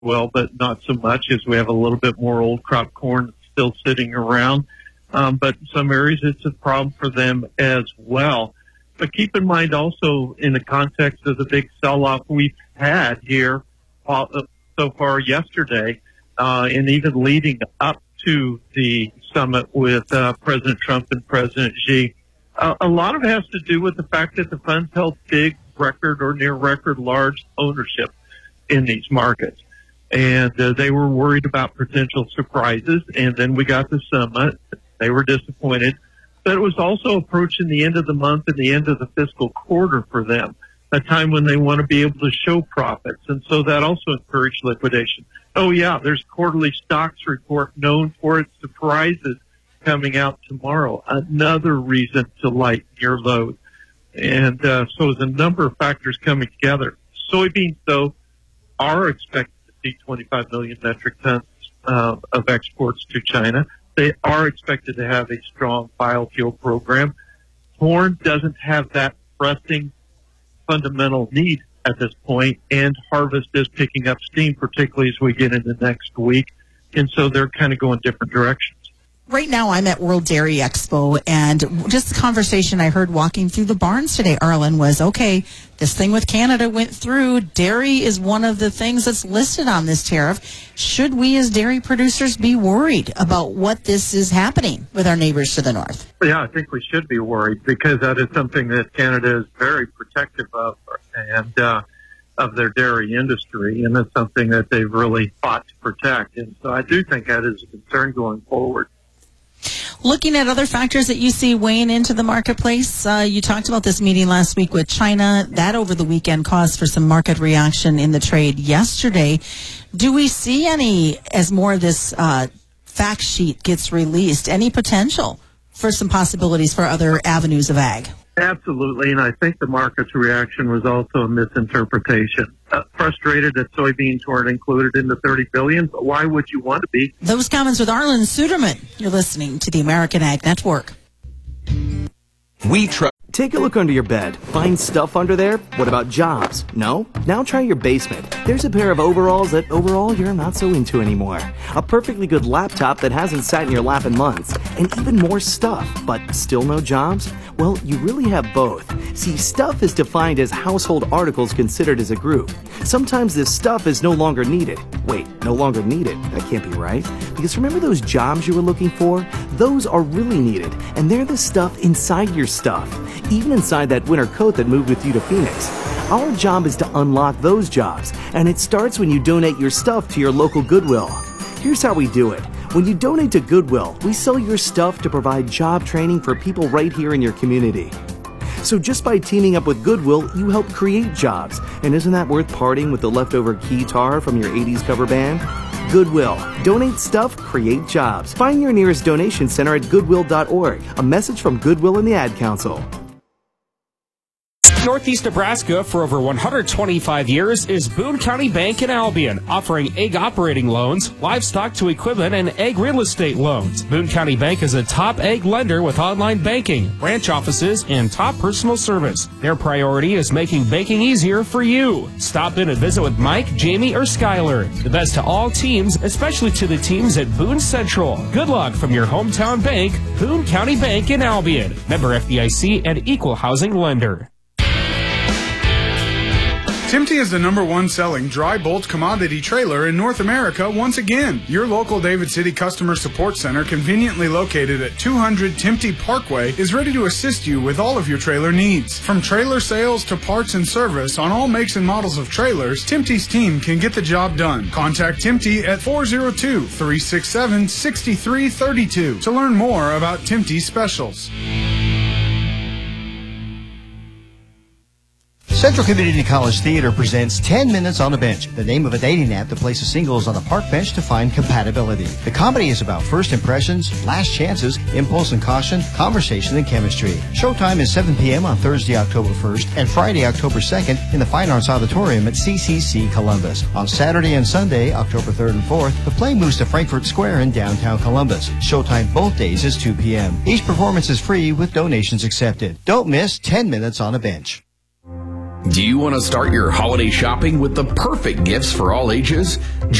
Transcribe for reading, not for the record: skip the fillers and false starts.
well, but not so much as we have a little bit more old crop corn still sitting around. But in some areas it's a problem for them as well. But keep in mind also in the context of the big sell-off we've had here so far yesterday, and even leading up to the summit with President Trump and President Xi, a lot of it has to do with the fact that the funds held big record or near record large ownership in these markets. And they were worried about potential surprises. And then we got the summit. They were disappointed. But it was also approaching the end of the month and the end of the fiscal quarter for them, a time when they want to be able to show profits. And so that also encouraged liquidation. Oh, yeah, there's quarterly stocks report known for its surprises coming out tomorrow. Another reason to lighten your load. And so there's a number of factors coming together. Soybeans, though, are expected to see 25 million metric tons of exports to China. They are expected to have a strong biofuel program. Corn doesn't have that pressing fundamental need at this point, and harvest is picking up steam, particularly as we get into next week. And so they're kind of going different directions. Right now, I'm at World Dairy Expo, and just the conversation I heard walking through the barns today, Arlen, was, okay, this thing with Canada went through. Dairy is one of the things that's listed on this tariff. Should we as dairy producers be worried about what this is happening with our neighbors to the north? Yeah, I think we should be worried because that is something that Canada is very protective of, and of their dairy industry, and that's something that they've really fought to protect. And so I do think that is a concern going forward. Looking at other factors that you see weighing into the marketplace, you talked about this meeting last week with China. That over the weekend caused for some market reaction in the trade yesterday. Do we see any, as more of this fact sheet gets released, any potential for some possibilities for other avenues of ag? Absolutely, and I think the market's reaction was also a misinterpretation. Frustrated that soybeans weren't included in the $30 billion, but why would you want to be? Those comments with Arlen Suderman. You're listening to the American Ag Network. Take a look under your bed. Find stuff under there? What about jobs? No? Now try your basement. There's a pair of overalls that overall you're not so into anymore. A perfectly good laptop that hasn't sat in your lap in months. And even more stuff, but still no jobs? Well, you really have both. See, stuff is defined as household articles considered as a group. Sometimes this stuff is no longer needed. Wait, no longer needed? That can't be right. Because remember those jobs you were looking for? Those are really needed, and they're the stuff inside your stuff. Even inside that winter coat that moved with you to Phoenix. Our job is to unlock those jobs, and it starts when you donate your stuff to your local Goodwill. Here's how we do it. When you donate to Goodwill, we sell your stuff to provide job training for people right here in your community. So just by teaming up with Goodwill, you help create jobs. And isn't that worth parting with the leftover keytar from your 80s cover band? Goodwill. Donate stuff, create jobs. Find your nearest donation center at goodwill.org. A message from Goodwill and the Ad Council. Northeast Nebraska for over 125 years is Boone County Bank in Albion, offering egg operating loans, livestock to equipment, and egg real estate loans. Boone County Bank is a top egg lender with online banking, branch offices, and top personal service. Their priority is making banking easier for you. Stop in and visit with Mike, Jamie, or Skylar. The best to all teams, especially to the teams at Boone Central. Good luck from your hometown bank, Boone County Bank in Albion. Member FDIC and equal housing lender. Timty is the #1 selling dry bulk commodity trailer in North America once again. Your local David City Customer Support Center, conveniently located at 200 Timty Parkway, is ready to assist you with all of your trailer needs. From trailer sales to parts and service on all makes and models of trailers, Timty's team can get the job done. Contact Timty at 402-367-6332 to learn more about Timty's specials. Central Community College Theater presents 10 Minutes on a Bench, the name of a dating app that places singles on a park bench to find compatibility. The comedy is about first impressions, last chances, impulse and caution, conversation and chemistry. Showtime is 7 p.m. on Thursday, October 1st and Friday, October 2nd in the Fine Arts Auditorium at CCC Columbus. On Saturday and Sunday, October 3rd and 4th, the play moves to Frankfort Square in downtown Columbus. Showtime both days is 2 p.m. Each performance is free with donations accepted. Don't miss 10 Minutes on a Bench. Do you want to start your holiday shopping with the perfect gifts for all ages?